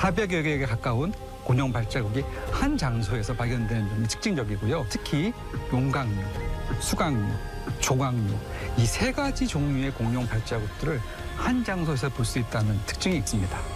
400여 개에 가까운 공룡 발자국이 한 장소에서 발견되는 점이 특징적이고요. 특히 용광류, 수광류, 조광류 이 세 가지 종류의 공룡 발자국들을 한 장소에서 볼 수 있다는 특징이 있습니다.